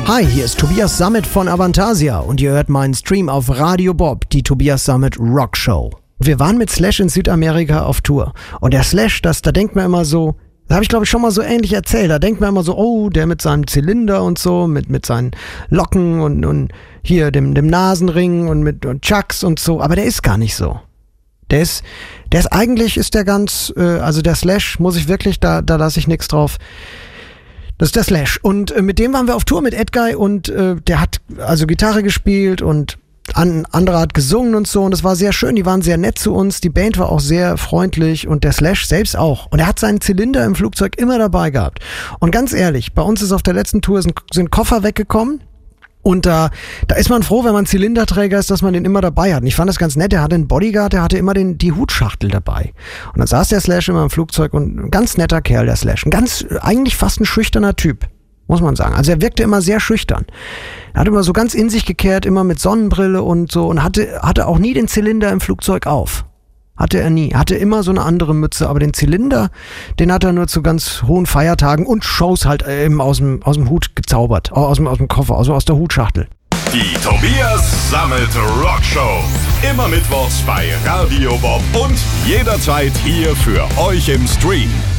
Hi, hier ist Tobias Sammet von Avantasia und ihr hört meinen Stream auf Radio Bob, die Tobias Sammet Rock Show. Wir waren mit Slash in Südamerika auf Tour und der Slash, da denkt man immer so, das habe ich glaube ich schon mal so ähnlich erzählt, da denkt man immer so, oh, der mit seinem Zylinder und so, mit seinen Locken und hier dem Nasenring und Chucks und so, aber der ist gar nicht so. Der ist eigentlich ist der ganz, also der Slash muss ich wirklich, da lasse ich nichts drauf. Das ist der Slash. Und mit dem waren wir auf Tour mit Edguy und der hat also Gitarre gespielt und andere hat gesungen und so und das war sehr schön, die waren sehr nett zu uns, die Band war auch sehr freundlich und der Slash selbst auch. Und er hat seinen Zylinder im Flugzeug immer dabei gehabt. Und ganz ehrlich, bei uns ist auf der letzten Tour sind Koffer weggekommen. Und da ist man froh, wenn man Zylinderträger ist, dass man den immer dabei hat. Und ich fand das ganz nett, er hatte einen Bodyguard, der hatte immer die Hutschachtel dabei. Und dann saß der Slash immer im Flugzeug und ein ganz netter Kerl, der Slash. Eigentlich fast ein schüchterner Typ, muss man sagen. Also er wirkte immer sehr schüchtern. Er hat immer so ganz in sich gekehrt, immer mit Sonnenbrille und so und hatte auch nie den Zylinder im Flugzeug auf. Hatte er nie. Hatte immer so eine andere Mütze, aber den Zylinder, den hat er nur zu ganz hohen Feiertagen und Shows halt eben aus dem Hut gezaubert. Aus dem Koffer, also aus der Hutschachtel. Die Tobias Sammet Rock Show. Immer mittwochs bei Radio Bob und jederzeit hier für euch im Stream.